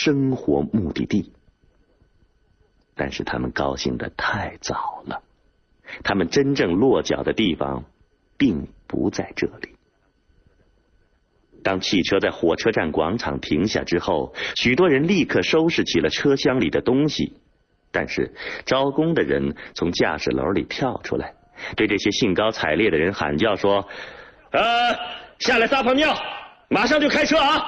生活目的地。但是他们高兴得太早了，他们真正落脚的地方并不在这里。当汽车在火车站广场停下之后，许多人立刻收拾起了车厢里的东西。但是招工的人从驾驶楼里跳出来，对这些兴高采烈的人喊叫说：下来撒泡尿，马上就开车啊！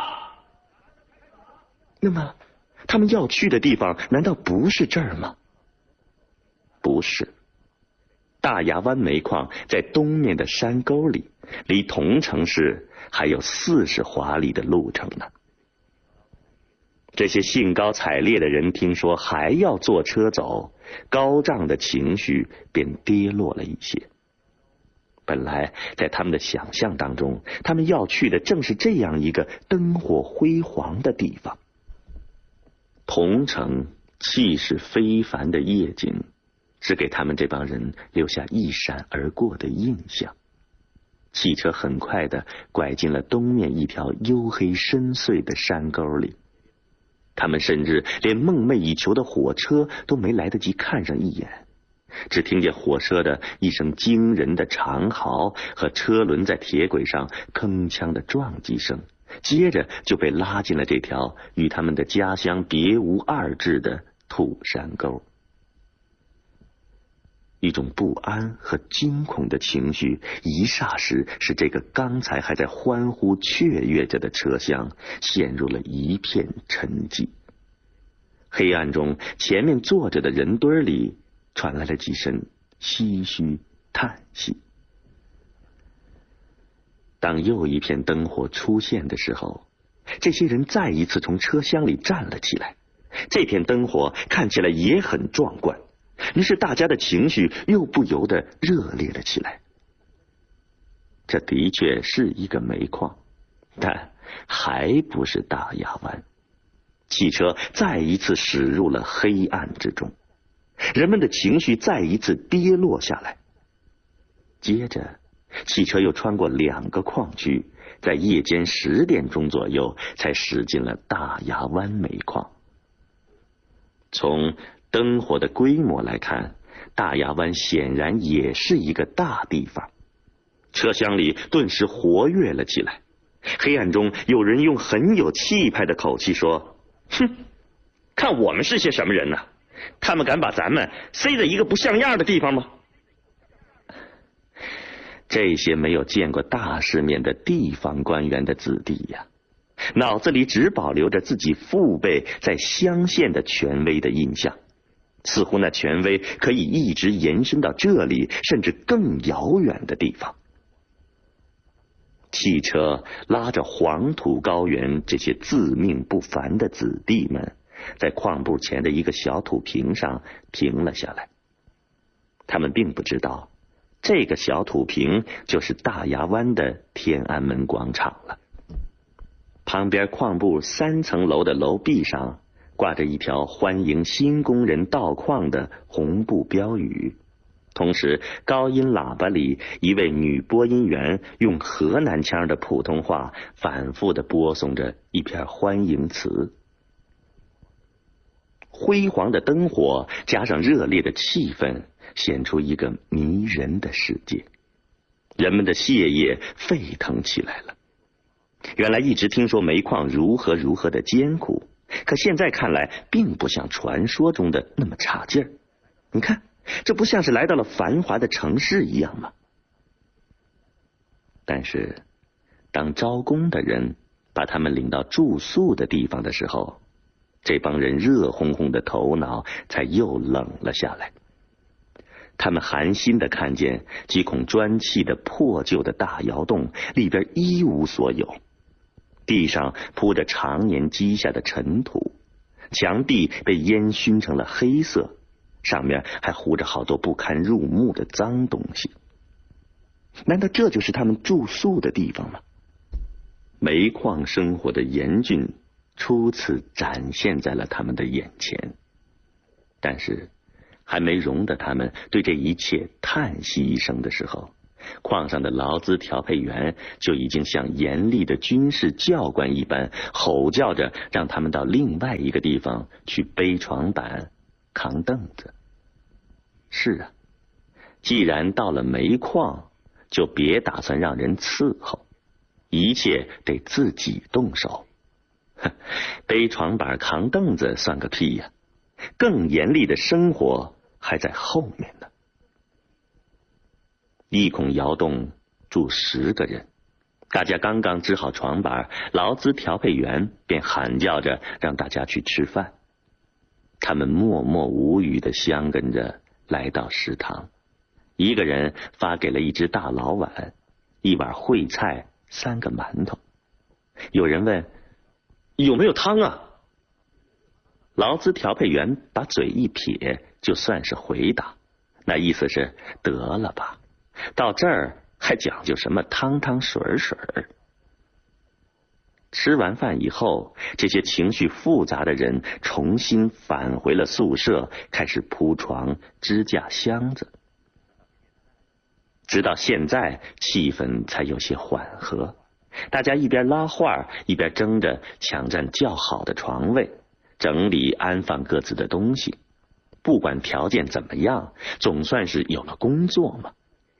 那么他们要去的地方难道不是这儿吗？不是，大牙湾煤矿在东面的山沟里，离同城市还有40华里的路程呢。这些兴高采烈的人听说还要坐车走，高涨的情绪便跌落了一些。本来在他们的想象当中，他们要去的正是这样一个灯火辉煌的地方。同城气势非凡的夜景只给他们这帮人留下一闪而过的印象。汽车很快地拐进了东面一条黝黑深邃的山沟里，他们甚至连梦寐以求的火车都没来得及看上一眼，只听见火车的一声惊人的长嚎和车轮在铁轨上铿锵的撞击声，接着就被拉进了这条与他们的家乡别无二致的土山沟。一种不安和惊恐的情绪一霎时使这个刚才还在欢呼雀跃着的车厢陷入了一片沉寂。黑暗中，前面坐着的人堆里传来了几声唏嘘叹息。当又一片灯火出现的时候，这些人再一次从车厢里站了起来。这片灯火看起来也很壮观，于是大家的情绪又不由得热烈了起来。这的确是一个煤矿，但还不是大牙湾。汽车再一次驶入了黑暗之中，人们的情绪再一次跌落下来。接着汽车又穿过2个矿区，在夜间10点钟左右才驶进了大牙湾煤矿。从灯火的规模来看，大牙湾显然也是一个大地方。车厢里顿时活跃了起来，黑暗中有人用很有气派的口气说：哼，看我们是些什么人呢？他们敢把咱们塞在一个不像样的地方吗？这些没有见过大世面的地方官员的子弟呀，脑子里只保留着自己父辈在乡县的权威的印象，似乎那权威可以一直延伸到这里，甚至更遥远的地方。汽车拉着黄土高原这些自命不凡的子弟们，在矿部前的一个小土坪上停了下来。他们并不知道，这个小土坪就是大牙湾的天安门广场了。旁边矿部3层楼的楼壁上挂着一条欢迎新工人到矿的红布标语，同时高音喇叭里一位女播音员用河南腔的普通话反复地播送着一篇欢迎词。辉煌的灯火加上热烈的气氛，显出一个迷人的世界。人们的血液沸腾起来了。原来一直听说煤矿如何的艰苦，可现在看来并不像传说中的那么差劲儿。你看，这不像是来到了繁华的城市一样吗？但是当招工的人把他们领到住宿的地方的时候，这帮人热烘烘的头脑才又冷了下来。他们寒心地看见几孔砖砌的破旧的大窑洞，里边一无所有，地上铺着常年积下的尘土，墙壁被烟熏成了黑色，上面还糊着好多不堪入目的脏东西。难道这就是他们住宿的地方吗？煤矿生活的严峻初次展现在了他们的眼前，但是还没容得他们对这一切叹息一声的时候， 矿上的劳资调配员就已经像严厉的军事教官一般，吼叫着让他们到另外一个地方去背床板、扛凳子。是啊，既然到了煤矿，就别打算让人伺候，一切得自己动手。背床板、扛凳子算个屁呀！更严厉的生活还在后面呢。一孔窑洞住10个人，大家刚刚支好床板，劳资调配员便喊叫着让大家去吃饭。他们默默无语地相跟着来到食堂，一个人发给了一只大老碗，一碗烩菜，3个馒头。有人问有没有汤啊？劳资调配员把嘴一撇，就算是回答，那意思是得了吧，到这儿还讲究什么汤汤水水。吃完饭以后，这些情绪复杂的人重新返回了宿舍，开始铺床、支架箱子。直到现在，气氛才有些缓和，大家一边拉话，一边争着抢占较好的床位，整理安放各自的东西。不管条件怎么样，总算是有了工作嘛。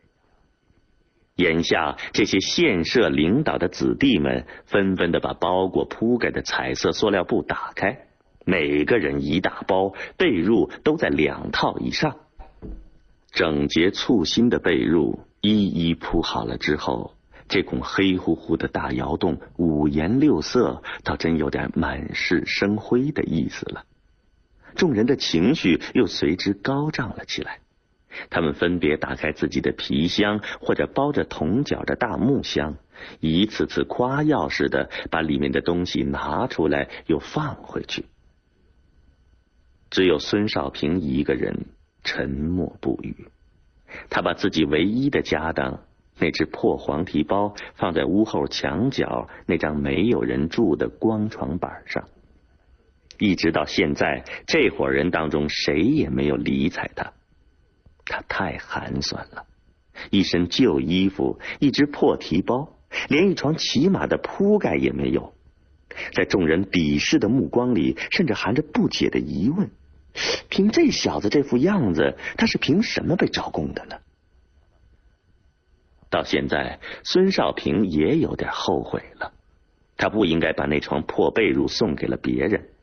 眼下这些县社领导的子弟们纷纷地把包裹铺盖的彩色塑料布打开，每个人一大包，被褥都在2套以上。整洁簇新的被褥一一铺好了之后，这孔黑乎乎的大窑洞5颜6色，倒真有点满室生辉的意思了。众人的情绪又随之高涨了起来，他们分别打开自己的皮箱或者包着铜角的大木箱，一次次夸耀似的把里面的东西拿出来又放回去。只有孙少平一个人沉默不语，他把自己唯一的家当，那只破黄提包，放在屋后墙角那张没有人住的光床板上。一直到现在，这伙人当中谁也没有理睬他。他太寒酸了，一身旧衣服，一只破提包，连一床起码的铺盖也没有。在众人鄙视的目光里，甚至含着不解的疑问，凭这小子这副样子，他是凭什么被招供的呢？到现在，孙少平也有点后悔了，他不应该把那床破被褥送给了别人，